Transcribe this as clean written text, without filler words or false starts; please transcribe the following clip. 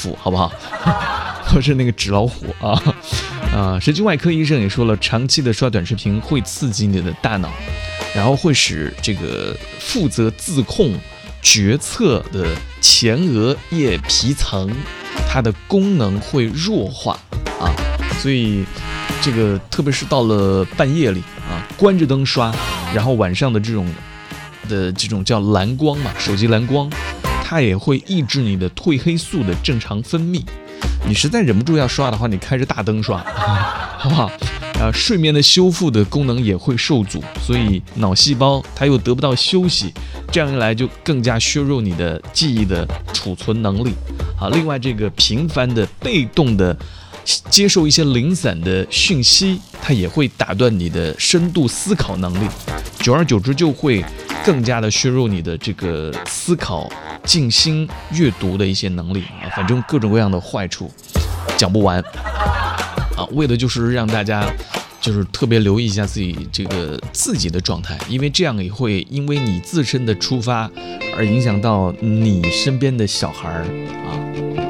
斧，好不好？或是那个纸老虎啊。神经外科医生也说了，长期的刷短视频会刺激你的大脑，然后会使这个负责自控决策的前额叶皮层它的功能会弱化啊，所以这个特别是到了半夜里啊，关着灯刷，然后晚上的这种叫蓝光嘛，手机蓝光，它也会抑制你的褪黑素的正常分泌。你实在忍不住要刷的话，你开着大灯刷，好不好？睡眠的修复的功能也会受阻，所以脑细胞它又得不到休息，这样一来就更加削弱你的记忆的储存能力。另外这个频繁的被动的接受一些零散的讯息，它也会打断你的深度思考能力，久而久之就会更加的削弱你的这个思考、静心、阅读的一些能力反正各种各样的坏处讲不完为的就是让大家就是特别留意一下自己的状态，因为这样也会因为你自身的出发而影响到你身边的小孩